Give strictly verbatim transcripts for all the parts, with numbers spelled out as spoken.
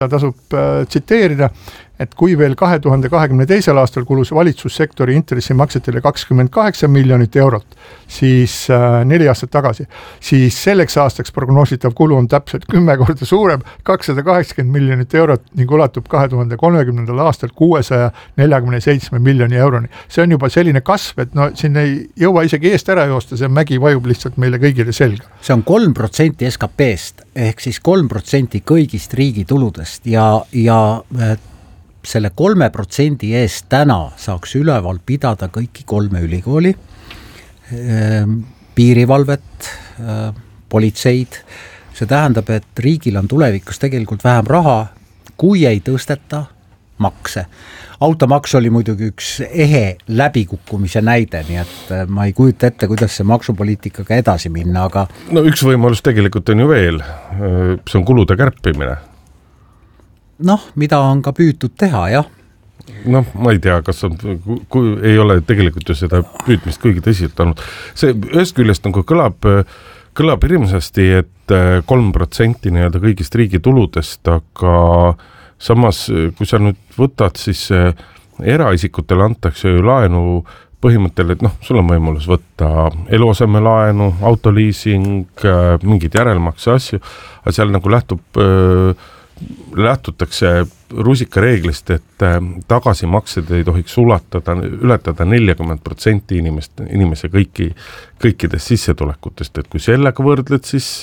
tasub äh, tsiteerida, et kui veel kahe tuhande kahekümne teisel aastal kulus valitsussektori intressimaksetele kakskümmend kaheksa miljonit eurot, siis äh, neli aastat tagasi, siis selleks aastaks prognoositav kulu on täpselt kümme korda suurem, kakssada kaheksakümmend miljonit eurot ning ulatub kahe tuhande kolmekümnendal aastal kuuesaja neljakümne seitsme miljoni euroni. See on juba selline kasv, et no siin ei jõua isegi eest ära joosta, see mägi vajub lihtsalt meile kõigile selga. See on kolm protsenti S K P-st ehk siis kolm protsenti kõigist riigi tuludest ja, ja selle kolme protsendi eest täna saaks üleval pidada kõiki kolme ülikooli, piirivalvet, politseid. See tähendab, et riigil on tulevikus tegelikult vähem raha, kui ei tõsteta makse. Automaks oli muidugi üks ehe läbikukkumise näide, nii et ma ei kujuta ette, kuidas see maksupoliitikaga edasi minna, aga... No üks võimalus tegelikult on ju veel, see on kulude kärpimine. Noh, mida on ka püütud teha, jah. Noh, ma ei tea, kas on, kui ei ole tegelikult ju seda püütmist kõigi tõsiselt olnud. See ühest küljest nagu kõlab, kõlab hirmsasti, et kolm protsenti nii-öelda kõigist riigi tuludest, aga samas, kui sa nüüd võtad, siis eraisikutele antakse ju laenu põhimõttel, et noh, sul on võimalus võtta eluaseme laenu, autoliising, mingid järelmakse asju, aga seal nagu lähtub lähtutakse rusika reeglist, et tagasimaksed ei tohiks ulatada, ületada nelikümmend protsenti inimest, inimese kõiki, kõikidest sissetulekutest, et kui sellega võrdled, siis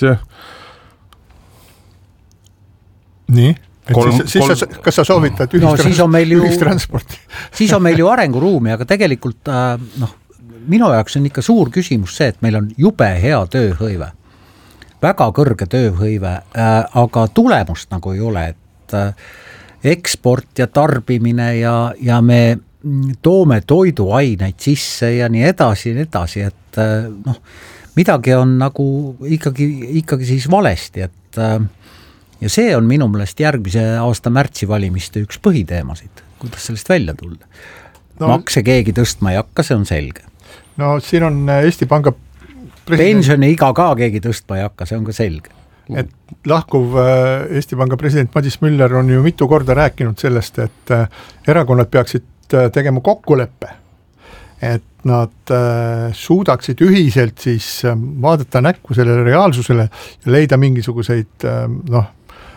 nii, et kolm, siis, siis kolm... Sa, kas sa soovitad ühistrans- no, ühistransporti? Siis on meil ju arenguruumi, aga tegelikult noh, minu jaoks on ikka suur küsimus see, et meil on jube hea tööhõive. Väga kõrge tööhõive, aga tulemust nagu ei ole, et eksport ja tarbimine ja, ja me toome toiduaineid sisse ja nii edasi ja nii edasi, et noh, midagi on nagu ikkagi, ikkagi siis valesti, et ja see on minu meelest järgmise aasta märtsi valimiste üks põhiteemasid, kuidas sellest välja tulla. No, makse keegi tõstma ei hakka, see on selge. No siin on Eesti Panga pensioni iga ka keegi tõstma ei hakka, see on ka selge. Et lahkuv Eesti Panga president Madis Müller on ju mitu korda rääkinud sellest, et erakonnad peaksid tegema kokkuleppe, et nad suudaksid ühiselt siis vaadata näkku sellele reaalsusele ja leida mingisuguseid noh,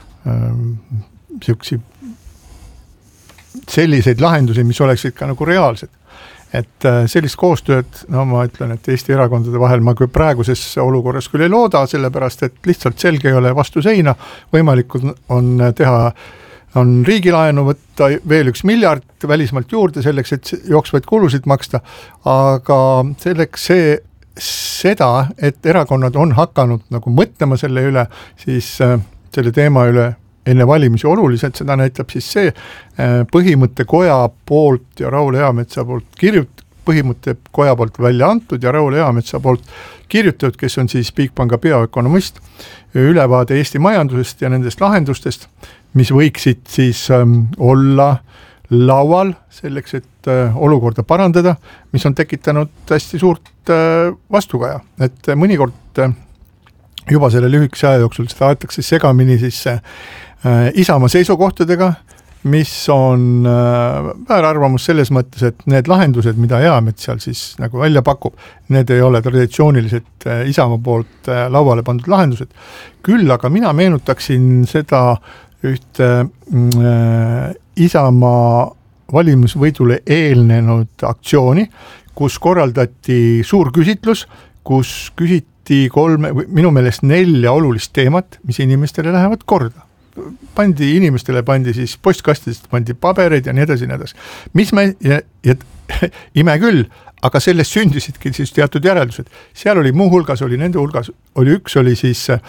selliseid lahendusi, mis oleksid ka nagu reaalsed. Et sellist koostööd, no ma ütlen, et Eesti erakondade vahel ma kui praeguses olukorras küll ei looda, sellepärast, et lihtsalt selge ei ole vastu seina, võimalikud on teha, on riigilaenu võtta veel üks miljard välismalt juurde selleks, et jooksvaid kulusid maksta, aga selleks see, seda, et erakonnad on hakanud nagu mõtlema selle üle, siis selle teema üle enne valimisi oluliselt, seda näitab siis see põhimõtte koja poolt ja Raul Eametsa poolt kirjut-, põhimõtte koja poolt välja antud ja Raul Eametsa poolt kirjutatud, kes on siis Bigpanga peaökonomist, ülevaade Eesti majandusest ja nendest lahendustest, mis võiksid siis ähm, olla laual selleks, et äh, olukorda parandada, mis on tekitanud hästi suurt äh, vastukaja, et äh, mõnikord äh, juba selle lühikese aja jooksul seda aetakse segamini siis äh, Isamaa seisukohtadega, mis on äh, väärarvamus selles mõttes, et need lahendused, mida Eamets seal siis nagu välja pakub, need ei ole traditsioonilised äh, Isamaa poolt äh, lauale pandud lahendused. Küll aga mina meenutaksin seda ühte äh, Isamaa valimisvõidule eelnenud aktsiooni, kus korraldati suur küsitlus, kus küsiti kolme, minu meelest nelja olulist teemat, mis inimestele lähevad korda. Pandi inimestele, pandi siis postkastidest, pandi pabereid ja nii edasi, nii edasi. Mis me, ja, ja ime küll, aga sellest sündisidki siis teatud järeldused. Seal oli muu hulgas, oli nende hulgas, oli üks, oli siis äh,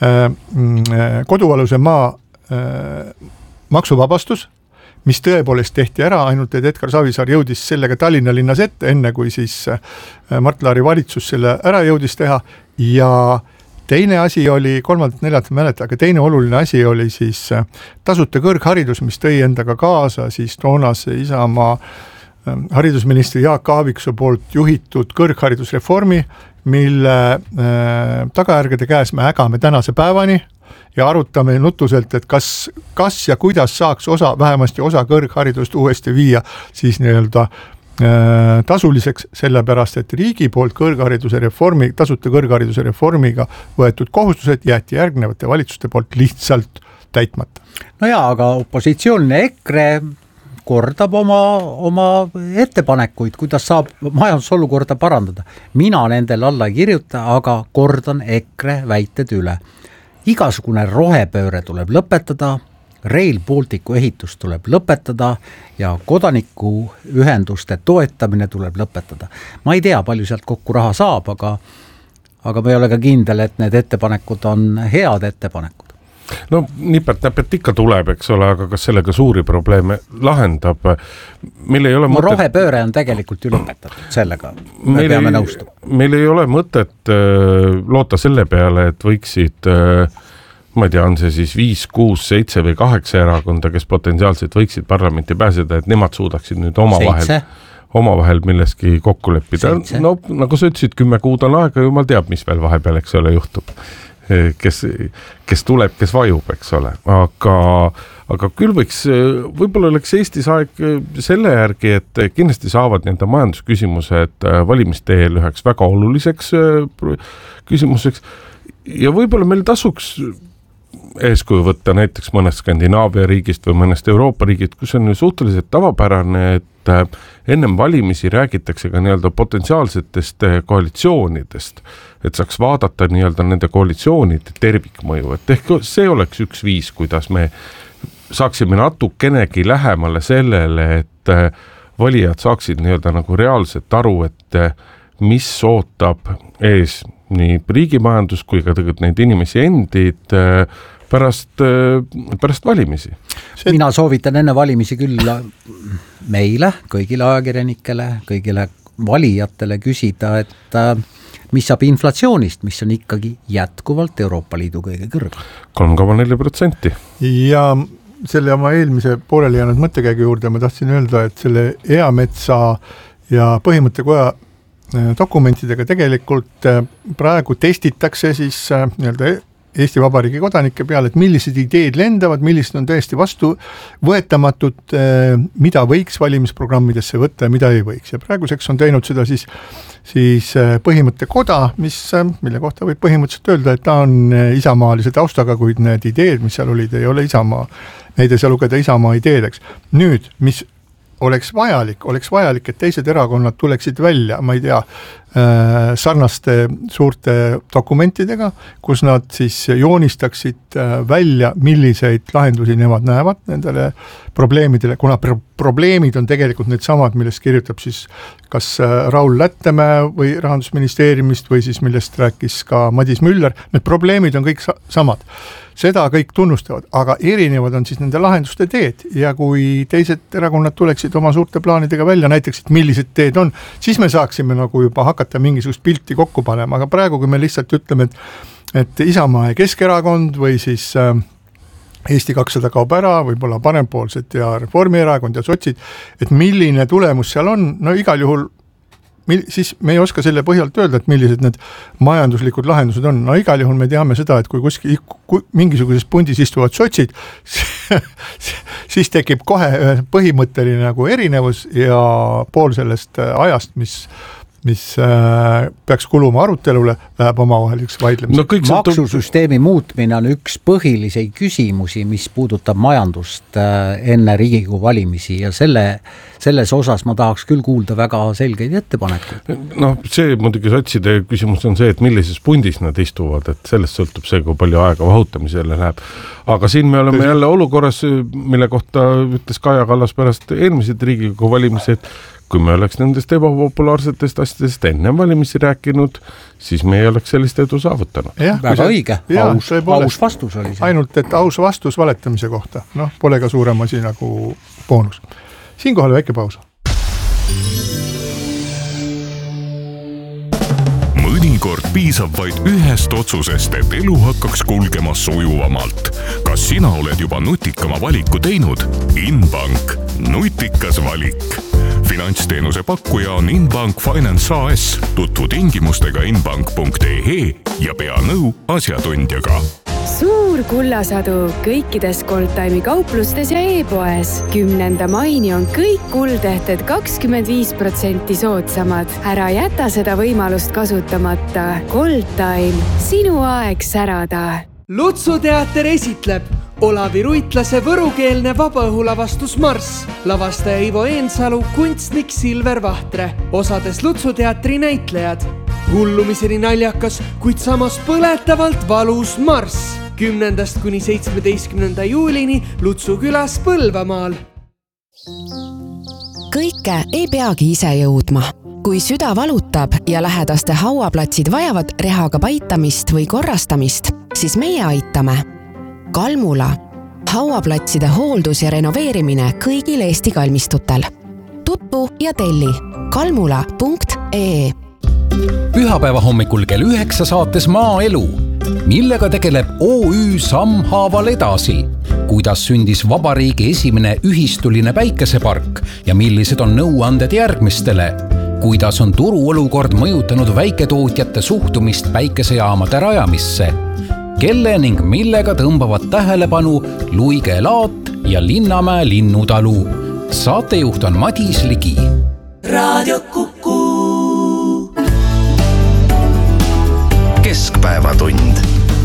kodualuse maa äh, maksuvabastus, mis tõepoolest tehti ära, ainult et Edgar Savisaar jõudis sellega Tallinna linnas ette, enne kui siis äh, Mart Laari valitsus selle ära jõudis teha ja teine asi oli, kolmandat neljalt mäleta, aga teine oluline asi oli siis tasuta kõrgharidus, mis tõi endaga kaasa siis toonase Isamaa haridusministri Jaak Aaviksoo poolt juhitud kõrgharidusreformi, mille äh, tagajärgede käes me ägame tänase päevani ja arutame nutuselt, et kas, kas ja kuidas saaks osa, vähemasti osa kõrgharidust uuesti viia siis nii-öelda tasuliseks, sellepärast et riigi poolt kõrghariduse reformi, tasuta kõrghariduse reformiga võetud kohustused jäeti järgnevate valitsuste poolt lihtsalt täitmata. No jaa, aga opositsioonne EKRE kordab oma, oma ettepanekuid, kuidas saab majandusolukorda parandada. Mina nendel alla ei kirjuta, aga kordan EKRE väited üle. Igasugune rohepööre tuleb lõpetada, Rail Balticu ehitus tuleb lõpetada ja kodanikuühenduste toetamine tuleb lõpetada. Ma ei tea, palju sealt kokku raha saab, aga, aga ma ei ole ka kindel, et need ettepanekud on head ettepanekud. No nipet-näpet ikka tuleb, eks ole, aga kas sellega suuri probleeme lahendab? Meil ei ole no, mõtet... rohepööre on tegelikult ju lõpetatud, sellega me meil peame ei, nõustuma. Meil ei ole mõtet äh, loota selle peale, et võiksid... Äh, ma ei tea, on see siis viis, kuus, seitse või kaheksa erakonda, kes potentsiaalselt võiksid parlamenti pääseda, et nemad suudaksid nüüd oma vahel, oma vahel milleski kokku leppida. No nagu sa ütlesid, kümme kuud on aega, jumal teab, mis veel vahepeal, eks ole, juhtub. Kes, kes tuleb, kes vajub, eks ole. Aga, aga küll võiks, võib-olla oleks Eestis aeg selle järgi, et kindlasti saavad nende majandusküsimused valimisteel üheks väga oluliseks küsimuseks ja võib-olla meil tasuks eeskuju võtta näiteks mõnest Skandinaavia riigist või mõnest Euroopa riigist, kus on ju suhteliselt tavapärane, et ennem valimisi räägitakse ka nii-öelda potentsiaalsetest koalitsioonidest, et saaks vaadata nii-öelda nende koalitsioonide tervikmõju, et ehk see oleks üks viis, kuidas me saaksime natukenegi lähemale sellele, et valijad saaksid nii-öelda nagu reaalselt aru, et mis ootab ees nii riigimajandus kui ka tegelikult neid inimesi endid pärast, pärast valimisi. Mina soovitan enne valimisi küll meile, kõigile ajakirjanikele, kõigile valijatele küsida, et mis saab inflatsioonist, mis on ikkagi jätkuvalt Euroopa Liidu kõige kõrgem. kolm koma neli protsenti. Ja selle oma eelmise pooleli jäänud mõttekäigu juurde ma tahtsin öelda, et selle Eametsa ja Põhimõttekoja dokumentidega tegelikult praegu testitakse siis nii-öelda Eesti Vabariigi kodanike peale, et millised ideed lendavad, millised on täiesti vastu võetamatud, mida võiks valimisprogrammidesse võtta ja mida ei võiks. Ja praeguseks on teinud seda siis, siis Põhimõttekoda, mis, mille kohta võib põhimõtteliselt öelda, et ta on isamaalise taustaga, kuid need ideed, mis seal olid, ei ole isamaa, neid ei saa lugeda isamaa ideedeks. Nüüd, mis oleks vajalik, oleks vajalik, et teised erakonnad tuleksid välja, ma ei tea, sarnaste suurte dokumentidega, kus nad siis joonistaksid välja, milliseid lahendusi nemad näevad nendele probleemidele, kuna pro- probleemid on tegelikult need samad, millest kirjutab siis kas Raul Lättemäe või Rahandusministeeriumist või siis millest rääkis ka Madis Müller, need probleemid on kõik sa- samad. Seda kõik tunnustavad, aga erinevad on siis nende lahenduste teed ja kui teised erakonnad tuleksid oma suurte plaanidega välja, näiteks, et millised teed on, siis me saaksime nagu juba hakata mingisugust pilti kokku panema, aga praegu, kui me lihtsalt ütleme, et, et Isamaa ja Keskerakond või siis äh, Eesti kakssada kaob ära, võib-olla parempoolsed ja Reformierakond ja sotsid, et milline tulemus seal on, no igal juhul siis me ei oska selle põhjalt öelda, et millised need majanduslikud lahendused on. No igal juhul me teame seda, et kui kuskil kui mingisuguses pundis istuvad sotsid, siis tekib kohe põhimõtteline nagu erinevus ja pool sellest ajast, mis mis äh, peaks kuluma arutelule, läheb omavaheliseks vaidlemiseks. No kõik maksusüsteemi muutmine on üks põhilisi küsimusi, mis puudutab majandust äh, enne Riigikogu valimisi ja selle, selles osas ma tahaks küll kuulda väga selgeid ettepanekuid. No see muidugi sotside küsimus on see, et millises pundis nad istuvad, et sellest sõltub see, kui palju aega vahutamisele läheb. Aga siin me oleme jälle olukorras, mille kohta ütles Kaja Kallas pärast eelmised Riigikogu valimised, kui me oleks nendest ebapopulaarsetest asjadest enne valimisi rääkinud, siis me ei oleks sellist edu saavutanud. Ja, väga õige, ja, aus, aus vastus oli see. Ainult, et aus vastus valetamise kohta, noh, pole ka suurem asi nagu boonus. Siinkohal väike paus. Mõnikord piisab vaid ühest otsusest, et elu hakkaks kulgema sujuvamalt. Kas sina oled juba nutikama valiku teinud? Inbank. Nutikas valik. finantsteenuse pakkuja on Inbank Finance A S. Tutvu tingimustega inbank punkt e e ja pea nõu asjatundjaga. Suur kullasadu kõikides Goldtime'i kauplustes ja e-poes. Kümnenda maini on kõik kuldehted kakskümmend viis protsenti soodsamad. Ära jäta seda võimalust kasutamata. Goldtime, sinu aeg särada. Lutsu teater esitleb Olavi Ruitlase võrukeelne vabaõhulavastus Marss. Lavastaja Ivo Eensalu, kunstnik Silver Vahtre. Osades Lutsu teatri näitlejad. Hullumiseni naljakas, kuid samas põletavalt valus Marss. Kümnendast kuni seitsmeteistkümnenda juulini Lutsu külas Põlvamaal. Kõike ei peagi ise jõudma. Kui süda valutab ja lähedaste hauaplatsid vajavad rehaga paitamist või korrastamist, siis meie aitame. Kalmula. Hauaplatside hooldus ja renoveerimine kõigil Eesti kalmistutel. Tutvu ja telli kalmula punkt e e. Pühapäeva hommikul kell üheksa saates Maaelu, millega tegeleb O Ü Sammhaaval edasi. Kuidas sündis vabariigi esimene ühistuline päikesepark ja millised on nõuanded järgmistele? Kuidas on turuolukord mõjutanud väiketootjate suhtumist päikesejaamade rajamisse? Kelle ning millega tõmbavad tähelepanu Luige Laat ja Linnamäe linnutalu? Saatejuht on Madis Ligi. Raadio Kuku. Keskpäevatund.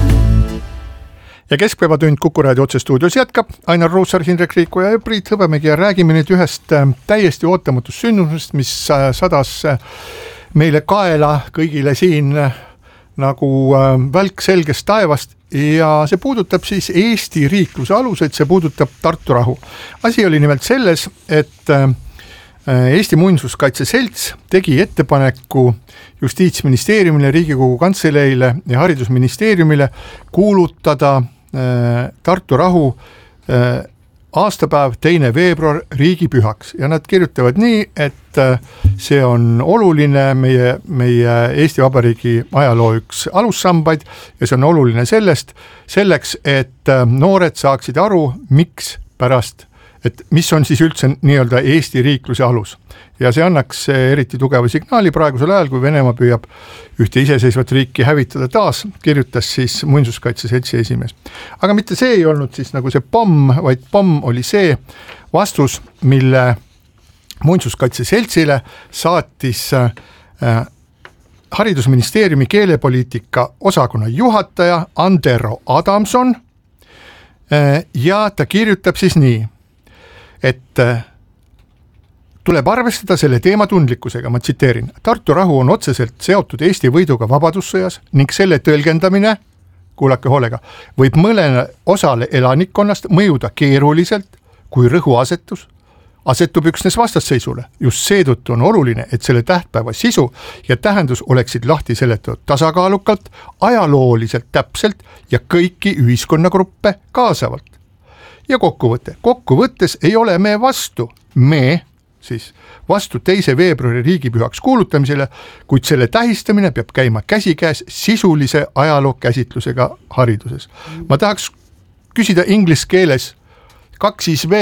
Ja Keskpäevatund Kuku Raadio otsestuudios jätkab. Ainar Ruussaar, Hindrek Riiko ja Priit Hõbemägi ja räägime nüüd ühest täiesti ootamatust sündmusest, mis sadas meile kaela kõigile siin nagu välk selgest taevast ja see puudutab siis Eesti riikluse aluseid, see puudutab Tartu rahu. Asi oli nimelt selles, et Eesti Muinsuskaitse Selts tegi ettepaneku Justiitsministeeriumile, Riigikogu Kantseleile ja Haridusministeeriumile kuulutada Tartu rahu aastapäev teine veebruar riigipühaks ja nad kirjutavad nii, et see on oluline meie, meie Eesti Vabariigi ajaloo üks alussambaid ja see on oluline sellest, selleks, et noored saaksid aru, miks pärast, et mis on siis üldse nii-öelda Eesti riikluse alus. Ja see annaks eriti tugeva signaali praegusel ajal, kui Venemaa püüab ühte iseseisvat riiki hävitada taas, kirjutas siis Muinsuskaitse Seltsi esimees. Aga mitte see ei olnud siis nagu see pomm, vaid pomm oli see vastus, mille Muinsuskaitse Seltsile saatis äh, Haridusministeeriumi keelepoliitika osakonna juhataja Andero Adamson äh, ja ta kirjutab siis nii, et äh, tuleb arvestada selle teema tundlikkusega, ma tsiteerin. Tartu rahu on otseselt seotud Eesti võiduga vabadussõjas ning selle tõlgendamine, kuulake hoolega, võib mõlene osale elanikkonnast mõjuda keeruliselt, kui rõhuasetus asetub üksnes vastasseisule. Just seetõttu on oluline, et selle tähtpäeva sisu ja tähendus oleksid lahti seletatud tasakaalukalt, ajalooliselt täpselt ja kõiki ühiskonnagruppe kaasavalt. Ja kokkuvõte. Kokkuvõttes ei ole me vastu, me siis vastu teise veebruari riigipühaks kuulutamisele, kuid selle tähistamine peab käima käsikäes sisulise ajaloo käsitlusega hariduses. Ma tahaks küsida inglis keeles kaks V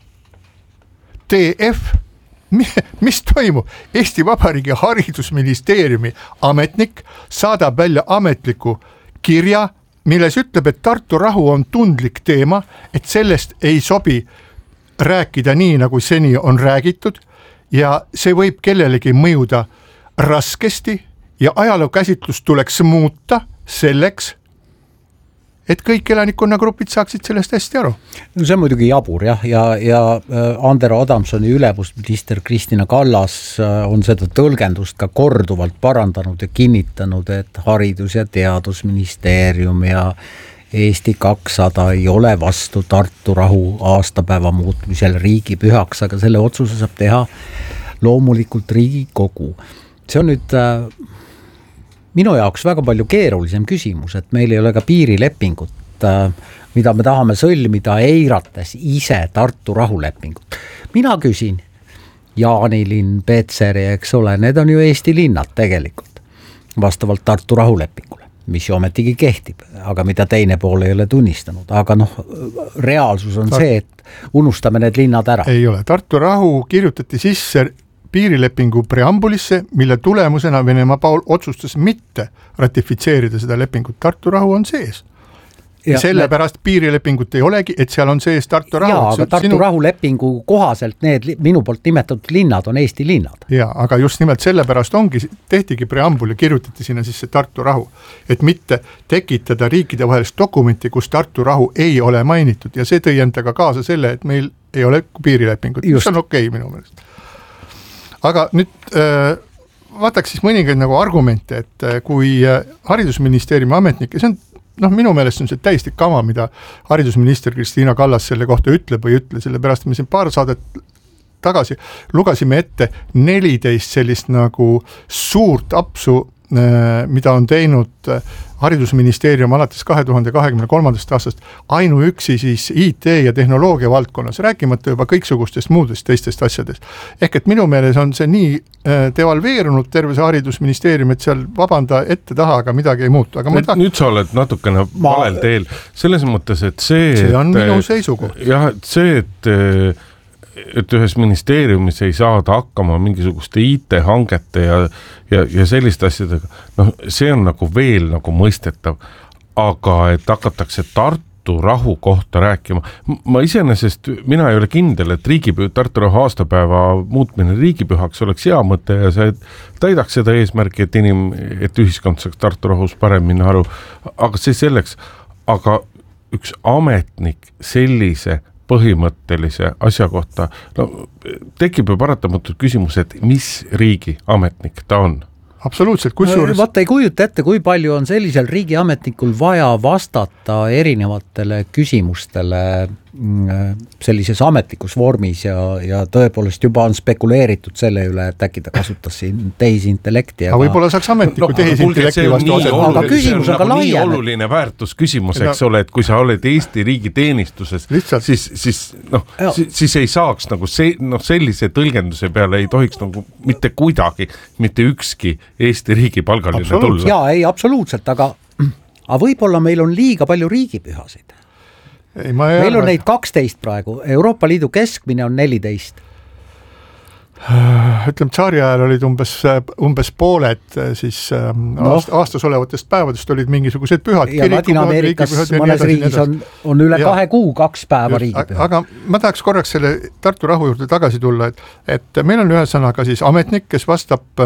T F, mis toimub? Eesti Vabariigi Haridusministeeriumi ametnik saadab välja ametliku kirja, milles ütleb, et Tartu rahu on tundlik teema, et sellest ei sobi rääkida nii, nagu seni on räägitud ja see võib kellelegi mõjuda raskesti ja ajaloo käsitlust tuleks muuta selleks, et kõik elanikkonnagrupid saaksid sellest hästi aru. No see on muidugi jabur jah, ja, ja Andero Adamsoni ülemusminister Kristina Kallas on seda tõlgendust ka korduvalt parandanud ja kinnitanud, et Haridus- ja Teadusministeerium ja Eesti kakssada ei ole vastu Tartu rahu aastapäeva muutmisel riigipühaks, aga selle otsuse saab teha loomulikult Riigikogu. See on nüüd äh, minu jaoks väga palju keerulisem küsimus, et meil ei ole ka piirilepingut, äh, mida me tahame sõlmida eirates ise Tartu rahulepingut. Mina küsin, Jaanilinn, Petseri, eks ole, need on ju Eesti linnad tegelikult, vastavalt Tartu rahulepingule, mis ju ometigi kehtib, aga mida teine pool ei ole tunnistanud. Aga noh, reaalsus on Tart- see, et unustame need linnad ära. Ei ole. Tartu rahu kirjutati sisse piirilepingu preambulisse, mille tulemusena Venemaa pool otsustas mitte ratifitseerida seda lepingut. Tartu rahu on sees. Ja sellepärast me... piirilepingut ei olegi, et seal on sees Tartu rahu. Jaa, aga Tartu sinu... rahulepingu kohaselt need minu poolt nimetatud linnad on Eesti linnad. Jaa, aga just nimelt sellepärast ongi, tehtigi preambul ja kirjutati sinna sisse Tartu rahu, et mitte tekitada riikide vahelist dokumenti, kus Tartu rahu ei ole mainitud ja see tõi endaga kaasa selle, et meil ei ole piirilepingut, mis on okei okay, minu meelest. Aga nüüd äh, vaataks siis mõningaid nagu argumente, et äh, kui äh, haridusministeeriumi ametnik, see on noh, minu meelest on see täiesti kama, mida haridusminister Kristiina Kallas selle kohta ütleb või ütle, sellepärast me siin paar saadet tagasi lugasime ette neliteist sellist nagu suurt apsu, mida on teinud haridusministeerium alates kahe tuhande kahekümne kolmandast aastast ainuüksi siis I T ja tehnoloogia valdkonnas, rääkimata juba kõiksugustest muudest teistest asjadest. Ehk et minu meeles on see nii devalveerunud terve see haridusministeerium, et seal vabanda ette taha, aga midagi ei muutu. Aga nüüd, ta... nüüd sa oled natukene ma... valel teel, selles mõttes, et see see on et, minu seisukoht. Jah, et see, et et ühes ministeeriumis ei saada hakkama mingisuguste I T-hangete ja, ja, ja selliste asjadega, noh, see on nagu veel nagu mõistetav, aga et hakatakse Tartu rahu kohta rääkima, ma iseenesest, mina ei ole kindel, et riigipüh, Tartu rahu aastapäeva muutmine riigipühaks oleks hea mõte ja see täidaks seda eesmärki, et inim, et ühiskond saaks Tartu rahus paremini aru, aga see selleks, aga üks ametnik sellise põhimõttelise asja kohta, no tekib ju paratamatult küsimus, et mis riigi ametnik ta on? Absoluutselt, kusjuures... Vaata ei kujuta ette, kui palju on sellisel riigiametnikul vaja vastata erinevatele küsimustele sellises ametlikus vormis ja, ja tõepoolest juba on spekuleeritud selle üle, et äkki ta kasutas siin tehisintellekti. Aga võib-olla saaks ametniku no, tehisintellekti vastu asjad. Aga küsimus on ka nagu laiem. Nii oluline väärtus küsimus, eks no, ole, et kui sa oled Eesti riigi teenistuses, lihtsalt. siis, siis, noh, siis, siis ei saaks nagu see, noh, sellise tõlgenduse peale ei tohiks nagu mitte kuidagi, mitte ükski Eesti riigi palgaline tulla. Jaa, ei, absoluutselt, aga, aga võib-olla meil on liiga palju riigipühasid. Ei, ma ei meil arva, on neid kaksteist praegu, Euroopa Liidu keskmine on neliteist. Ütleme, tsaari ajal olid umbes, umbes pooled siis no. aast, aastas olevatest päevadest olid mingisugused pühad. Ja Ladina-Ameerikas mõnes riigis on, on üle ja, kahe kuu kaks päeva riigipüha. Aga ma tahaks korraks selle Tartu rahu juurde tagasi tulla, et, et meil on ühesõnaga siis ametnik, kes vastab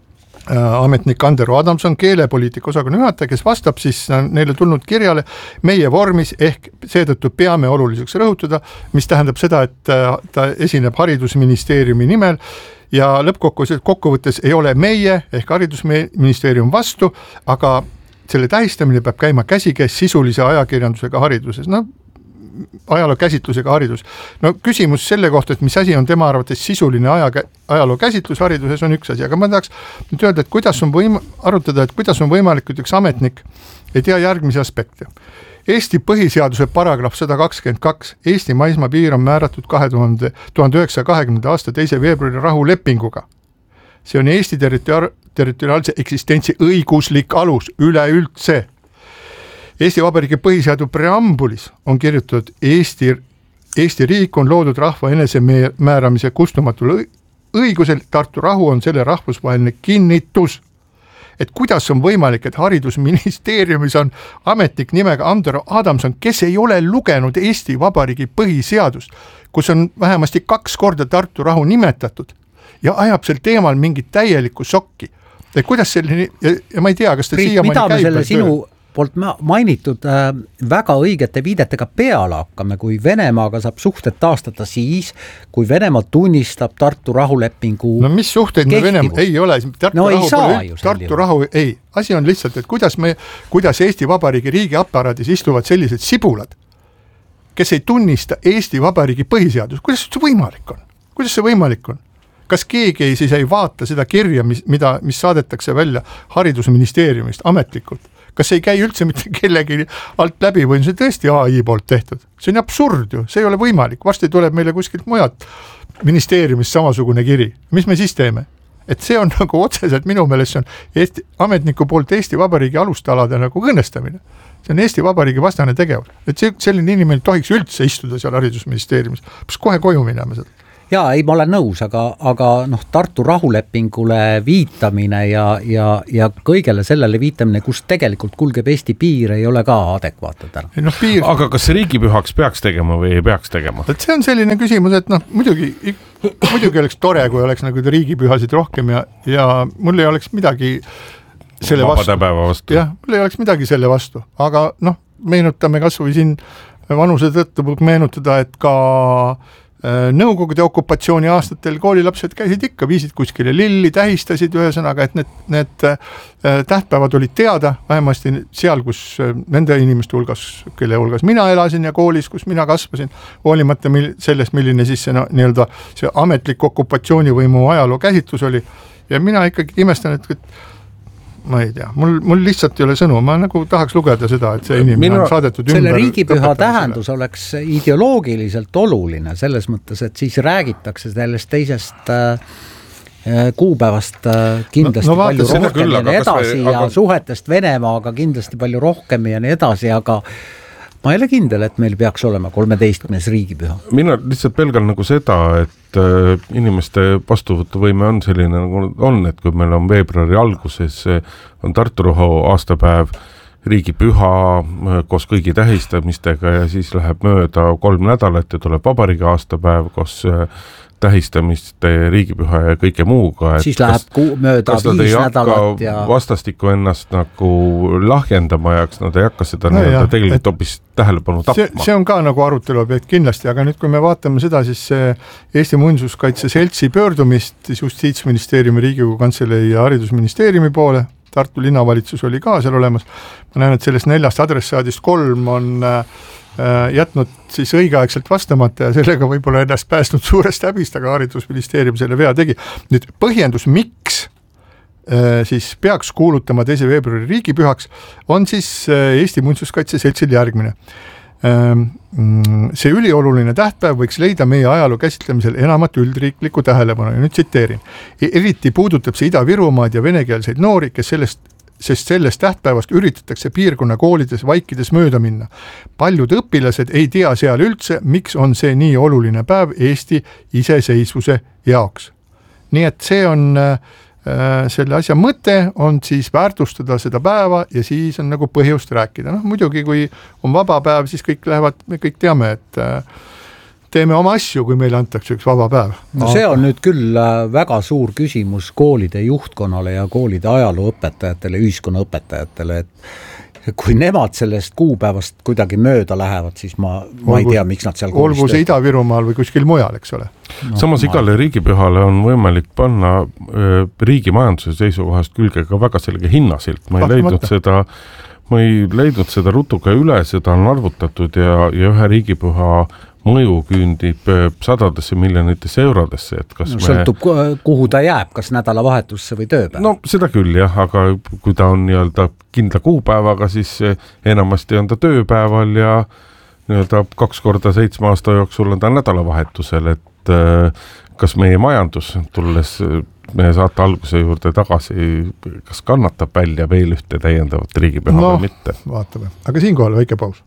ametnik Andero Adamson, keelepoliitika osakonna juhataja, kes vastab siis neile tulnud kirjale meie vormis, ehk seetõttu peame oluliseks rõhutada, mis tähendab seda, et ta esineb haridusministeeriumi nimel ja lõppkokkuvõttes ei ole meie ehk haridusministeerium vastu, aga selle tähistamine peab käima käsikäes sisulise ajakirjandusega hariduses. No ajaloo käsitlusega haridus. No küsimus selle kohta, et mis asi on tema arvates sisuline aja, ajaloo käsitlus hariduses on üks asi, aga ma tahaks nüüd öelda, et kuidas on võim, arutada, et kuidas on võimalik, et üks ametnik ei tea järgmise aspekte. Eesti põhiseaduse paragrahv sada kakskümmend kaks, Eesti maismaapiir on määratud kahe tuhande üheksasaja kahekümnenda aasta teise veebruari rahulepinguga. See on Eesti territori- territoriaalse eksistentsi õiguslik alus üleüldse. Eesti Vabariigi põhiseaduse preambulis on kirjutatud Eesti, Eesti riik on loodud rahva enesemääramise kustumatul õigusel, Tartu rahu on selle rahvusvaheline kinnitus. Et kuidas on võimalik, et haridusministeeriumis on ametnik nimega Andero Adamson, kes ei ole lugenud Eesti Vabariigi põhiseadust, kus on vähemasti kaks korda Tartu rahu nimetatud ja ajab sel teemal mingit täielikku sokki. Et kuidas selline, ja, ja ma ei tea, kas ta Priit, mida me selle sinu poolt mainitud äh, väga õigete viidetega peale hakkame, kui Venemaaga saab suhted taastada siis, kui Venemaa tunnistab Tartu rahulepingu no mis suhteid me Venemaa ei ole, Tartu, no rahu, ei saa ju Tartu rahu ei, asi on lihtsalt, et kuidas, me, kuidas Eesti Vabariigi riigi aparaadis istuvad sellised sibulad, kes ei tunnista Eesti Vabariigi põhiseadust, kuidas see võimalik on? Kuidas see võimalik on? Kas keegi ei, siis ei vaata seda kirja, mis, mida, mis saadetakse välja haridusministeeriumist ametlikult? Kas ei käi üldse mitte kellegi alt läbi või on see tõesti A I poolt tehtud? See on absurd ju, see ei ole võimalik. Varsti tuleb meile kuskilt mujalt ministeeriumist samasugune kiri. Mis me siis teeme? Et see on nagu otseselt minu meelest see on Eesti, ametniku poolt Eesti Vabariigi alustalade nagu kõnestamine. See on Eesti Vabariigi vastane tegevus. Et see, selline inimene tohiks üldse istuda seal haridusministeeriumis. Kas kohe koju minema seda? jaa, ei, ma olen nõus, aga, aga noh, Tartu rahulepingule viitamine ja, ja, ja kõigele sellele viitamine, kus tegelikult kulgeb Eesti piir, ei ole ka adekvaatne täna. No, piir... Aga kas riigipühaks peaks tegema või ei peaks tegema? Et see on selline küsimus, et noh, muidugi, muidugi oleks tore, kui oleks nagu riigipühasid rohkem ja, ja mul ei oleks midagi selle vastu. vastu. Jah, mul ei oleks midagi selle vastu, aga noh, meenutame kas või siin vanuse tõttu meenutada, et ka Nõukogude okupatsiooni aastatel koolilapsed käisid ikka, viisid kuskile lilli, tähistasid ühesõnaga, et need, need tähtpäevad olid teada, vähemasti seal, kus nende inimeste hulgas, kelle hulgas mina elasin ja koolis, kus mina kasvasin, hoolimata mil, sellest, milline siis see, no, nii-öelda see ametlik okupatsioonivõimu ajaloo käsitlus oli. Ja mina ikkagi imestan, et, et ma ei tea, mul, mul lihtsalt ei ole sõnu, ma nagu tahaks lugeda seda, et see inimene Mina, on saadetud ümber. Selle riigipüha tähendus oleks ideoloogiliselt oluline selles mõttes, et siis räägitakse sellest teisest äh, kuupäevast äh, kindlasti no, no, palju rohkem küll, ja nii edasi me, aga... ja suhetest Venemaaga kindlasti palju rohkem ja nii edasi, aga ma ei ole kindel, et meil peaks olema kolmeteistkümnes riigipüha. Mina lihtsalt pelgan nagu seda, et äh, inimeste vastuvõtuvõime on selline nagu on, et kui meil on veebruari alguses on Tartu rahu aastapäev, riigipüha koos kõigi tähistamistega ja siis läheb mööda kolm nädalat ja tuleb vabariigi aastapäev koos äh, tähistamist, riigipüha ja kõike muuga. Siis läheb kuu, mööda viis nädalat ja... vastastikku ennast nagu lahjendama ja nad ei hakka seda no nii-öelda tegelikult hoopis tähelepanu tapma. See, see on ka nagu arutelu objekt kindlasti, aga nüüd kui me vaatame seda, siis Eesti Muinsuskaitse Seltsi pöördumist siis Justiitsministeeriumi, Riigikogu Kantselei ja Haridusministeeriumi poole, Tartu linnavalitsus oli ka seal olemas, ma näen, et sellest neljast adressaadist kolm on jätnud siis õigeaegselt vastamata ja sellega võib-olla ennast päästnud suurest häbist, aga Haridusministeerium selle vea tegi. Nüüd põhjendus, miks siis peaks kuulutama teise veebruari riigipühaks, on siis Eesti Muinsuskaitse Seltsil järgmine. See ülioluline tähtpäev võiks leida meie ajaloo käsitlemisel enamat üldriiklikku tähelepanu ja nüüd tsiteerin. Eriti puudutab see Ida-Virumaad ja venekeelseid noori, kes sellest sest sellest tähtpäevast üritatakse piirkonna koolides vaikides mööda minna. Paljud õpilased ei tea seal üldse, miks on see nii oluline päev Eesti iseseisvuse jaoks. Nii et see on äh, selle asja mõte on siis väärtustada seda päeva ja siis on nagu põhjust rääkida. No, muidugi, kui on vaba päev, siis kõik lähevad, me kõik teame, et äh, teeme oma asju, kui meile antakse üks vaba päev. No see on nüüd küll väga suur küsimus koolide juhtkonnale ja koolide ajalooõpetajatele, ühiskonnaõpetajatele, et kui nemad sellest kuupäevast kuidagi mööda lähevad, siis ma, ma ei tea, miks nad seal koolis olgu see Ida-Virumaal või kuskil mujal, eks ole. No, Samas ma... igale riigipühale on võimalik panna äh, riigi majanduse seisukohast külge ka väga selge hinnasilt. Ma ei leidnud seda, ma ei leidnud seda rutuga üle, seda on arvutatud ja, ja ühe riigipüha mõju küündib sadadesse miljonitesse eurodesse, et kas no, me... sõltub, kuhu ta jääb, kas nädalavahetusse või tööpäev? No seda küll jah, aga kui ta on nii-öelda kindla kuupäevaga, siis enamasti on ta tööpäeval ja nii-öelda kaks korda seitsme aasta jooksul on ta nädalavahetusel, et kas meie majandus, tulles meie saate alguse juurde tagasi, kas kannatab välja veel ühte täiendavat riigipüha no, või mitte? Vaatame, aga siinkohal väike paus.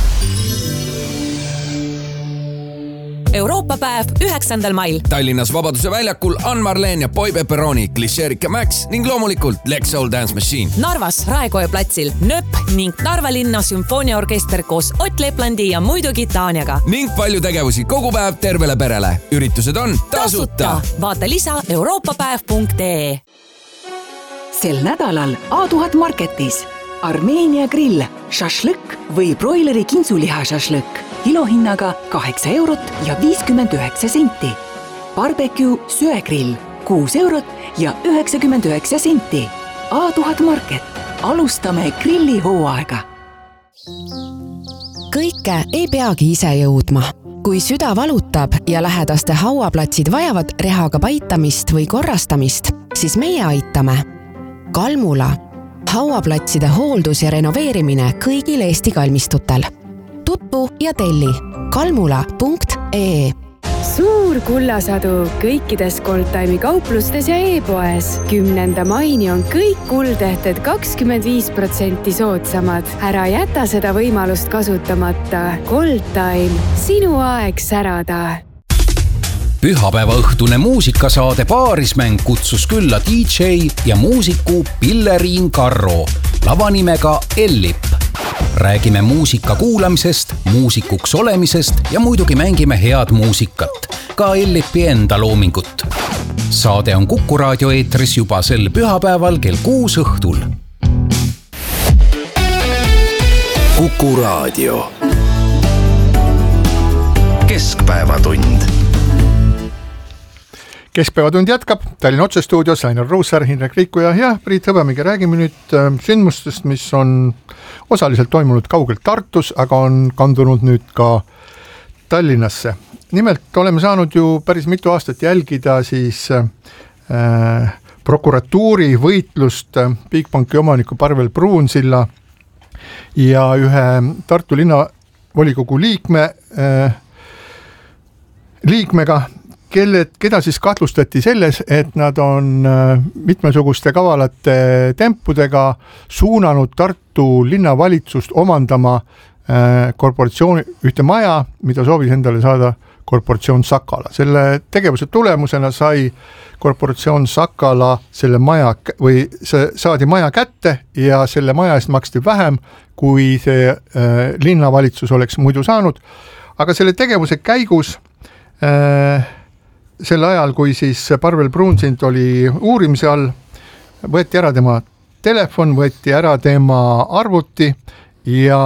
Euroopa päev üheksandal mail. Tallinnas Vabaduse väljakul Ann-Marleen ja Boy Pepperoni, Klišerika Max ning loomulikult Lex Soul Dance Machine. Narvas Raekoja platsil Nöp ning Narva linna sümfooniaorkester koos Ott Leplandi ja muidugi Taaniaga. Ning palju tegevusi kogu päev tervele perele. Üritused on tasuta. Vaata lisa euroopapäev punkt ee. Sel nädalal A tuhat Marketis Armeenia grill, šašlõkk või broileri kintsuliha šašlõkk. Kilohinnaga kaheksa eurot ja viiskümmend üheksa senti. Barbecue söegrill kuus eurot ja üheksakümmend üheksa senti. A tuhat Market. Alustame grilli hooaega. Kõike ei peagi ise jõudma. Kui süda valutab ja lähedaste hauaplatsid vajavad rehaga paitamist või korrastamist, siis meie aitame. Kalmula. Hauaplatside hooldus ja renoveerimine kõigil Eesti kalmistutel. Tutvu ja telli kalmula punkt ee. Suur kullasadu kõikides Goldtime'i kauplustes ja e-poes. Kümnenda maini on kõik kuldehted kakskümmend viis protsenti soodsamad. Ära jäta seda võimalust kasutamata. Goldtime, sinu aeg särada. pühapäeva õhtune muusikasaade Paarismäng kutsus külla D J ja muusiku Pilleriin Karro lavanimega Ellip. Räägime muusika kuulamisest, muusikuks olemisest ja muidugi mängime head muusikat, ka Ellipi enda loomingut. Saade on Kuku Raadio eetris juba sel pühapäeval kell kuus õhtul. Kuku Raadio. Keskpäevatund. Keskpäevatund jätkab, Tallinna otsestuudios Ainar Ruussaar, Hindrek Riikuja ja Priit Hõbemägi. Räägime nüüd sündmustest, mis on osaliselt toimunud kaugelt Tartus, aga on kandunud nüüd ka Tallinnasse. Nimelt oleme saanud ju päris mitu aastat jälgida siis äh, prokuratuuri võitlust Bigbanki omaniku Parvel Pruunsilla ja ühe Tartu linnavolikogu liikme äh, liikmega, kelle, keda siis kahtlustati selles, et nad on mitmesuguste kavalate tempudega suunanud Tartu linnavalitsust omandama korporatsiooni ühte maja, mida soovis endale saada korporatsioon Sakala. Selle tegevuse tulemusena sai korporatsioon Sakala selle maja või see saadi maja kätte ja selle maja eest maksti vähem, kui see linnavalitsus oleks muidu saanud. Aga selle tegevuse käigus äh, sel ajal, kui siis Parvel Pruunsild oli uurimise all, võeti ära tema telefon, võeti ära tema arvuti ja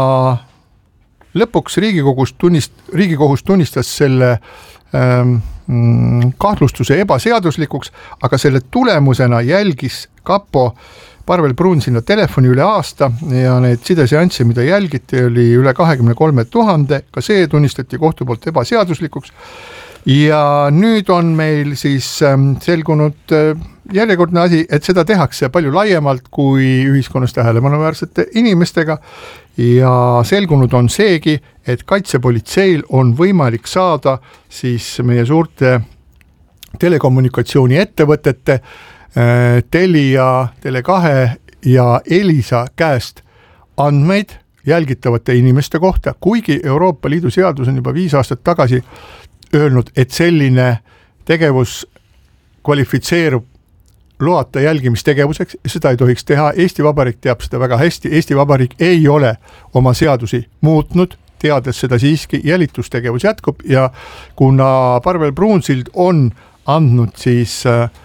lõpuks Riigikogus tunnist, Riigikohus tunnistas selle ähm, kahtlustuse ebaseaduslikuks, aga selle tulemusena jälgis kapo Parvel Pruunsilla telefoni üle aasta ja need sideseansse, mida jälgiti, oli üle kahekümne kolme tuhande, ka see tunnistati kohtu poolt ebaseaduslikuks. Ja nüüd on meil siis selgunud järjekordne asi, et seda tehakse palju laiemalt kui ühiskonnas tähelepanuväärsete inimestega ja selgunud on seegi, et kaitsepolitseil on võimalik saada siis meie suurte telekommunikatsiooni ettevõtete Telia, Tele kahe ja Elisa käest andmeid jälgitavate inimeste kohta, kuigi Euroopa Liidu seadus on juba viis aastat tagasi öelnud, et selline tegevus kvalifitseerub loata jälgimistegevuseks, seda ei tohiks teha. Eesti Vabariik teab seda väga hästi, Eesti Vabariik ei ole oma seadusi muutnud, teades seda siiski, jälitustegevus jätkub ja kuna Parvel Pruunsild on andnud siis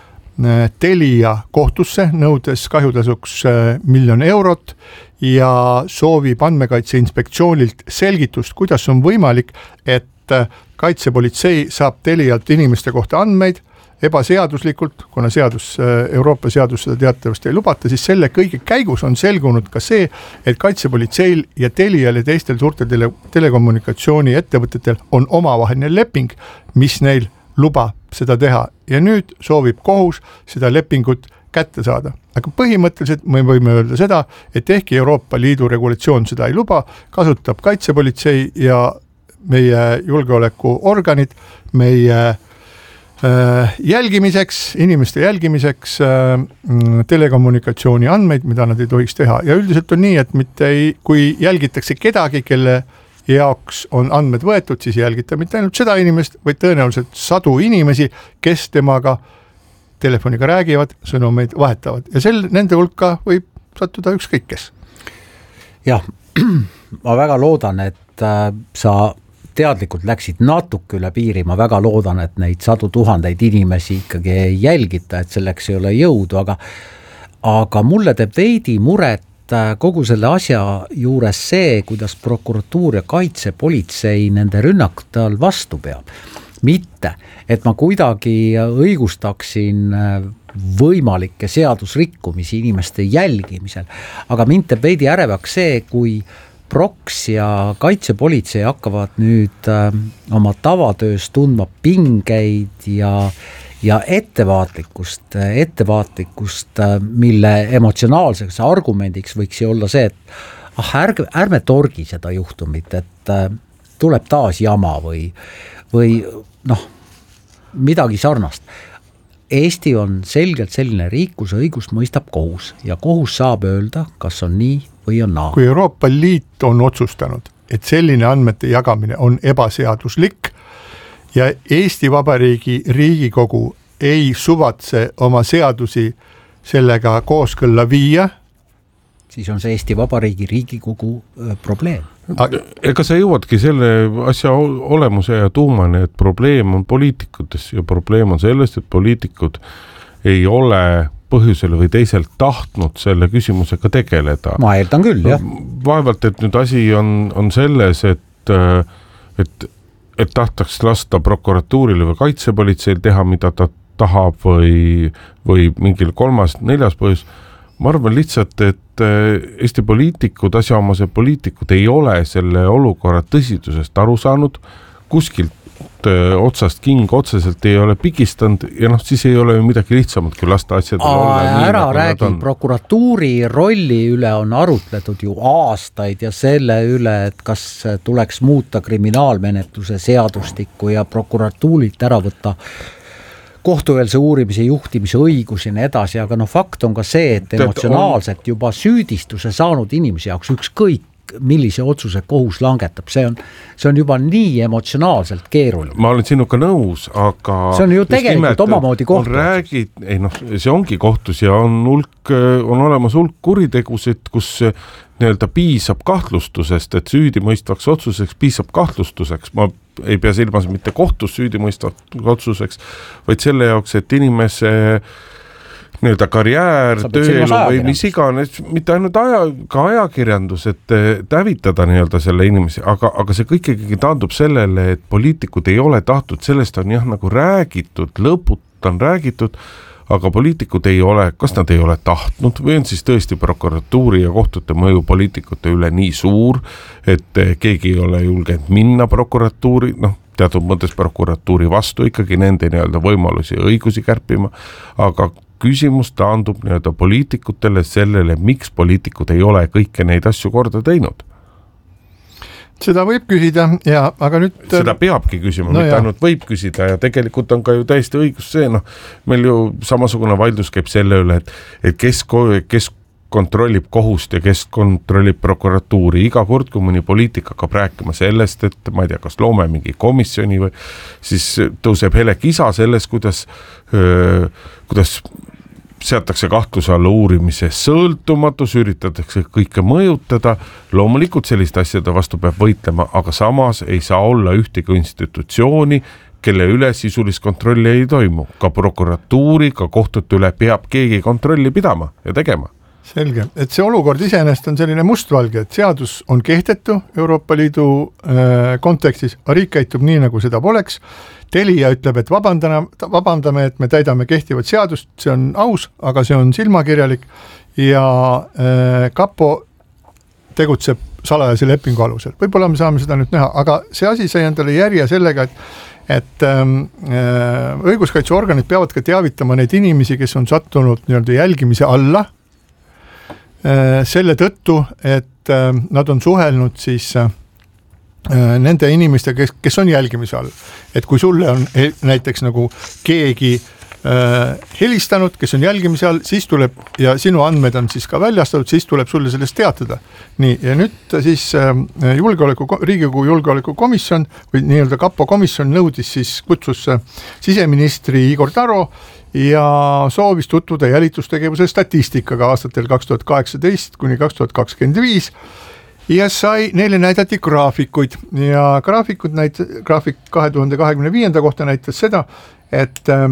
Telia kohtusse, nõudes kahjutasuks miljon eurot ja soovib andmekaitse inspektsioonilt selgitust, kuidas on võimalik, et kaitsepolitsei saab Telialt inimeste kohta andmeid ebaseaduslikult, kuna seadus, Euroopa seadus seda teatavasti ei lubata, siis selle kõige käigus on selgunud ka see, et kaitsepolitseil ja Telial ja teistel suurte tele, telekommunikatsiooni ettevõtetel on omavaheline leping, mis neil luba seda teha ja nüüd soovib kohus seda lepingut kätte saada. Aga põhimõtteliselt me võime öelda seda, et ehkki Euroopa Liidu regulatsioon seda ei luba, kasutab kaitsepolitsei ja meie julgeolekuorganid meie äh, jälgimiseks, inimeste jälgimiseks äh, telekommunikatsiooni andmeid, mida nad ei tohiks teha. Ja üldiselt on nii, et mitte ei, kui jälgitakse kedagi, kelle jaoks on andmed võetud, siis jälgita mitte ainult seda inimest, vaid tõenäoliselt sadu inimesi, kes temaga telefoniga räägivad, sõnumeid vahetavad. Ja sel, nende hulka võib sattuda ükskõik kes. Jah, ma väga loodan, et äh, sa teadlikult läksid natuke üle piiri, ma väga loodan, et neid sadu tuhandeid inimesi ikkagi ei jälgita, et selleks ei ole jõudu, aga, aga mulle teeb veidi muret kogu selle asja juures see, kuidas prokuratuur ja kaitsepolitsei nende rünnakute all vastu peab. Mitte, et ma kuidagi õigustaksin võimalikke seadusrikkumisi inimeste jälgimisel, aga mind teeb veidi ärevaks see, kui Proks ja kaitsepolitsei hakkavad nüüd äh, oma tavatöös tundma pingeid ja, ja ettevaatlikkust, ettevaatlikkust, mille emotsionaalseks argumendiks võiks ju olla see, et ah, ärge, ärme torgi seda juhtumit, et äh, tuleb taas jama või, või noh, midagi sarnast. Eesti on selgelt selline riik, kus õigust mõistab kohus ja kohus saab öelda, kas on nii või on naa. Kui Euroopa Liit on otsustanud, et selline andmete jagamine on ebaseaduslik ja Eesti Vabariigi Riigikogu ei suvatse oma seadusi sellega kooskõlla viia, siis on see Eesti Vabariigi Riigikogu probleem. Ega sa jõuadki selle asja olemuse ja tuumani, et probleem on poliitikutes ja probleem on sellest, et poliitikud ei ole põhjusel või teiselt tahtnud selle küsimusega tegeleda. Ma eeldan küll, jah. Vaevalt, et nüüd asi on, on selles, et, et, et tahtaks lasta prokuratuurile või kaitsepolitseil teha, mida ta tahab või, või mingil kolmas, neljas põhjus. Ma arvan lihtsalt, et Eesti poliitikud, asjaomased poliitikud ei ole selle olukorra tõsidusest aru saanud, kuskilt otsast king otseselt ei ole pigistanud ja noh, siis ei ole ju midagi lihtsamalt kui lasta asjadel olla. Ära nagu räägi, prokuratuuri rolli üle on arutletud ju aastaid ja selle üle, et kas tuleks muuta kriminaalmenetluse seadustikku ja prokuratuurilt ära võtta kohtueelse uurimise juhtimise õigus ja nii edasi, aga noh, fakt on ka see, et emotsionaalselt juba süüdistuse saanud inimese jaoks ükskõik millise otsuse kohus langetab, see on, see on juba nii emotsionaalselt keeruline. Ma olen sinuga nõus, aga see on ju tegelikult omamoodi kohtus. Räägid, ei noh, see ongi kohtus ja on, hulk, on olemas hulk kuritegusid, kus nii-öelda piisab kahtlustusest, et süüdimõistvaks otsuseks piisab kahtlustuseks. Ma ei pea silmas mitte kohtus süüdimõistvaks otsuseks, vaid selle jaoks, et inimese nii-öelda karjäär, tööelu või mis iganes, mitte ainult aja, ka ajakirjandus, et tävitada nii-öelda selle inimesi, aga, aga see kõik ikkagi taandub sellele, et poliitikud ei ole tahtnud, sellest on jah nagu räägitud, lõput on räägitud, aga poliitikud ei ole, kas nad ei ole tahtnud või on siis tõesti prokuratuuri ja kohtute mõju poliitikute üle nii suur, et keegi ei ole julgenud minna prokuratuuri, noh, teatud mõttes prokuratuuri vastu ikkagi nende nii-öelda võimalusi ja õigusi kärpima, aga küsimus taandub nii-öelda poliitikutele sellele, miks poliitikud ei ole kõike neid asju korda teinud. Seda võib küsida, ja, aga nüüd... Seda peabki küsima, no mitte jah. Ainult võib küsida ja tegelikult on ka ju täiesti õigus see, noh, meil ju samasugune vaidlus käib selle üle, et, et kes, kes kontrollib kohust ja kes kontrollib prokuratuuri. Iga kord, kui mõni poliitik hakkab rääkima sellest, et ma ei tea, kas loome mingi komisjoni või siis tõuseb hele kisa selles, kuidas, öö, kuidas seatakse kahtluse alla uurimise sõltumatus, üritatakse kõike mõjutada, loomulikult selliste asjade vastu peab võitlema, aga samas ei saa olla ühtegi institutsiooni, kelle üle sisulist kontrolli ei toimu. Ka prokuratuuri, ka kohtute üle peab keegi kontrolli pidama ja tegema. Selge, et see olukord iseenesest on selline mustvalge, et seadus on kehtetu Euroopa Liidu äh, kontekstis, a riik käitub nii, nagu seda poleks. Telija ütleb, et vabandame, vabandame, et me täidame kehtivat seadust, see on aus, aga see on silmakirjalik ja äh, kapo tegutseb salajase lepingu alusel. Võib-olla me saame seda nüüd näha, aga see asi sai endale järje sellega, et et ähm, äh, õiguskaitseorganid peavad ka teavitama neid inimesi, kes on sattunud nii-öelda jälgimise alla, selle tõttu, et nad on suhelnud siis nende inimeste, kes, kes on jälgimise all. Et kui sulle on näiteks nagu keegi helistanud, kes on jälgimise all, siis tuleb, ja sinu andmed on siis ka väljastatud, siis tuleb sulle sellest teatada. Nii, ja nüüd siis julgeoleku, Riigikogu julgeolekukomisjon või nii-öelda kapo komisjon nõudis siis, kutsus siseministri Igor Taro ja soovis tutvuda jälitustegevuse statistikaga aastatel kaks tuhat kaheksateist kuni kaks tuhat kakskümmend viis ja sai, neile näidati graafikuid ja graafikud näit-, graafik kahe tuhande kahekümne viienda kohta näitas seda, et äh,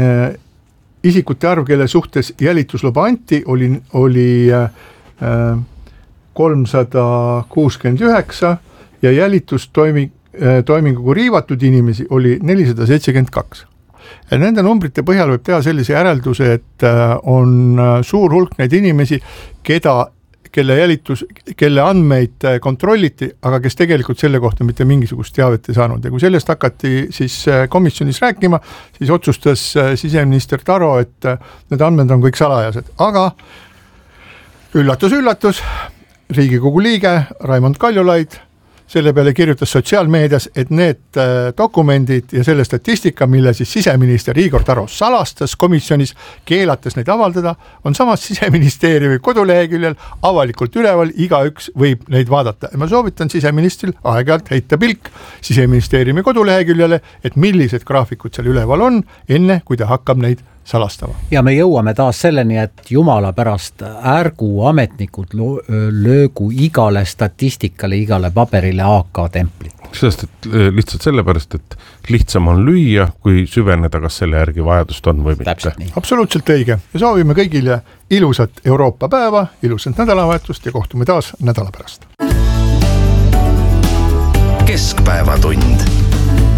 isikute arv, kelle suhtes jälitusluba anti, oli, oli äh, kolmsada kuuskümmend üheksa ja jälitustoiming, äh, toiminguga riivatud inimesi oli nelisada seitsekümmend kaks. Ja nende numbrite põhjal võib teha sellise järelduse, et on suur hulk neid inimesi, keda, kelle jälitus, kelle andmeid kontrolliti, aga kes tegelikult selle kohta mitte mingisugust teavet ei saanud. Ja kui sellest hakati siis komisjonis rääkima, siis otsustas siseminister Taro, et need andmed on kõik salajased. Aga üllatus, üllatus, Riigikogu liige Raimond Kaljulaid selle peale kirjutas sotsiaalmeedias, et need dokumendid ja selle statistika, mille siis siseminister Igor Taro salastas komisjonis, keelates neid avaldada, on samas siseministeeriumi koduleheküljel avalikult üleval, igaüks võib neid vaadata. Ja ma soovitan siseministril aeg-ajalt heita pilk siseministeeriumi koduleheküljele, et millised graafikud seal üleval on, enne kui ta hakkab neid salastama. Ja me jõuame taas selleni, et jumala pärast ärgu ametnikud löögu igale statistikale, igale paberile A K templit. Sest et lihtsalt sellepärast, et lihtsam on lüüa, kui süveneda, kas selle järgi vajadust on või mitte. Absoluutselt õige. Ja soovime kõigile ilusat Euroopa päeva, ilusat nädalavahetust ja kohtume taas nädala pärast. Keskpäevatund.